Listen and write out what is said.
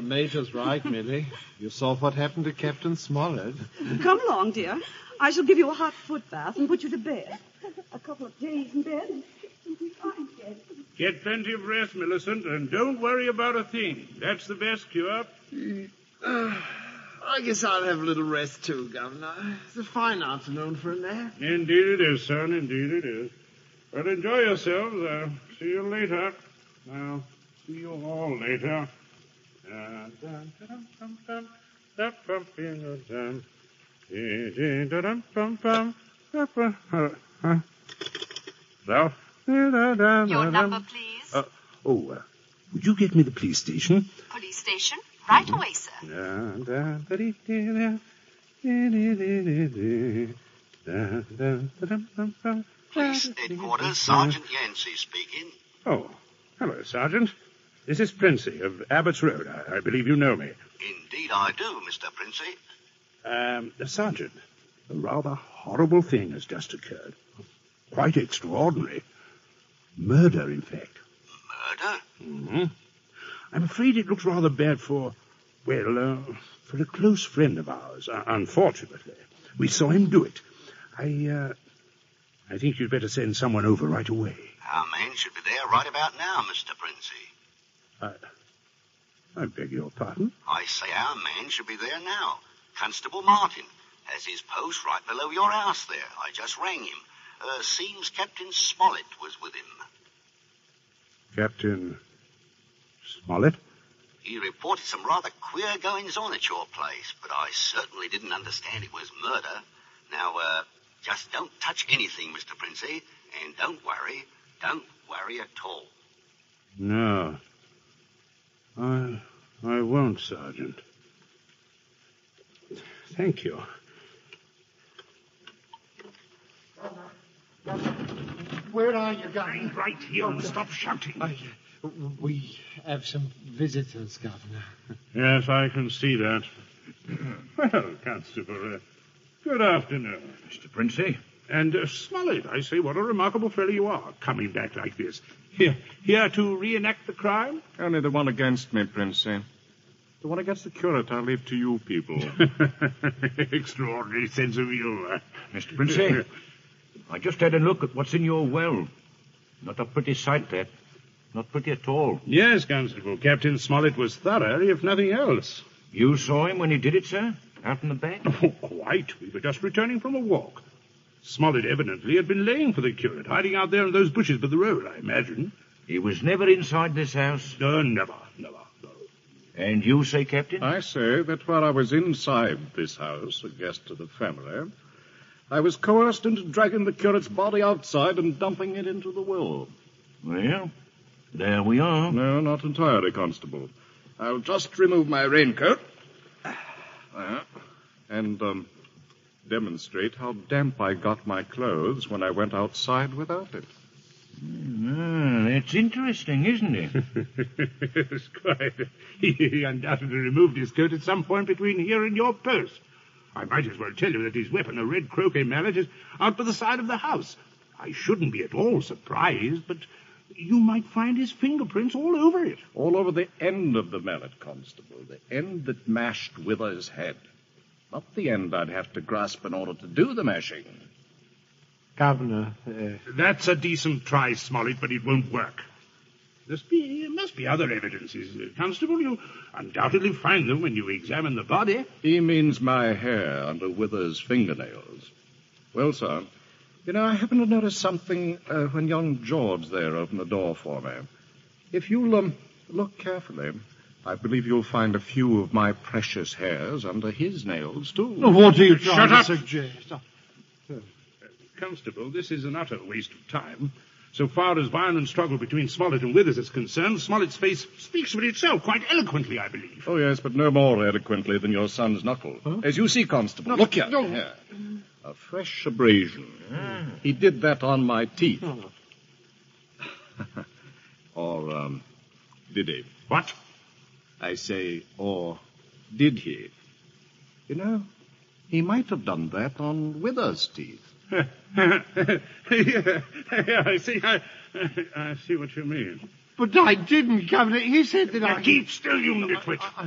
Major's right, Millie. You saw what happened to Captain Smollett. Come along, dear. I shall give you a hot foot bath and put you to bed. A couple of days in bed and you'll be fine again. Get plenty of rest, Millicent, and don't worry about a thing. That's the best cure. I guess I'll have a little rest too, Governor. It's a fine afternoon for a nap. Indeed it is, son. Indeed it is. Well, enjoy yourselves. I'll see you later. I'll see you all later. Ralph? Your number, please. Would you get me the police station? Police station? Right away, sir. Police headquarters, Sergeant Yancey speaking. Oh, hello, Sergeant. This is Princey of Abbott's Road. I believe you know me. Indeed I do, Mr. Princey. Sergeant, a rather horrible thing has just occurred. Quite extraordinary. Murder, in fact. Murder? Mm-hmm. I'm afraid it looks rather bad for a close friend of ours, unfortunately. We saw him do it. I think you'd better send someone over right away. Our man should be there right about now, Mr. Princey. I beg your pardon? I say our man should be there now. Constable Martin has his post right below your house there. I just rang him. Seems Captain Smollett was with him. Captain Smollett? He reported some rather queer goings-on at your place, but I certainly didn't understand it was murder. Now, just don't touch anything, Mr. Princey, and don't worry. Don't worry at all. No. I won't, Sergeant. Thank you. Where are you going? Right here and stop shouting. We have some visitors, Governor. Yes, I can see that. Well, Constable, good afternoon. Mr. Princey? And Smollett, I say, what a remarkable fellow you are, coming back like this. Here to reenact the crime? Only the one against me, Princey. The one against the curate I leave to you people. Extraordinary sense of humor. Mr. Princey, I just had a look at what's in your well. Not a pretty sight, that. Not pretty at all. Yes, Constable. Captain Smollett was thorough, if nothing else. You saw him when he did it, sir? Out in the back? Oh, quite. We were just returning from a walk. Smollett evidently had been laying for the curate, hiding out there in those bushes by the road, I imagine. He was never inside this house? No, never. And you say, Captain? I say that while I was inside this house, a guest of the family, I was coerced into dragging the curate's body outside and dumping it into the well. Well, there we are. No, not entirely, Constable. I'll just remove my raincoat and demonstrate how damp I got my clothes when I went outside without it. That's interesting, isn't it? Yes, quite. He undoubtedly removed his coat at some point between here and your post. I might as well tell you that his weapon, a red croquet mallet, is out by the side of the house. I shouldn't be at all surprised, but you might find his fingerprints all over it. All over the end of the mallet, Constable, the end that mashed Withers' head. Not the end I'd have to grasp in order to do the mashing. Governor, That's a decent try, Smollett, but it won't work. There must be other evidences. Constable, you'll undoubtedly find them when you examine the body. He means my hair under Withers' fingernails. Well, sir, I happened to notice something when young George there opened the door for me. If you'll look carefully, I believe you'll find a few of my precious hairs under his nails, too. What are you trying to suggest? Constable, this is an utter waste of time. So far as violent struggle between Smollett and Withers is concerned, Smollett's face speaks for itself quite eloquently, I believe. Oh, yes, but no more eloquently than your son's knuckle. Huh? As you see, Constable, look here. Here. A fresh abrasion. He did that on my teeth. Or, did he? What? I say, or did he? He might have done that on Withers' teeth. Yeah, I see what you mean. But I didn't, Governor. He said that Now keep still, you nitwit.